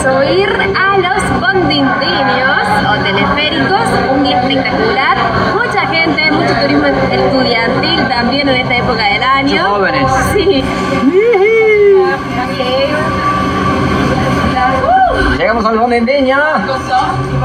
subir a los bondintinos o teleféricos, un día espectacular, mucha gente, mucho turismo estudiantil también en esta época del año. Muchos jóvenes. Sí. Llegamos al Bondintiño.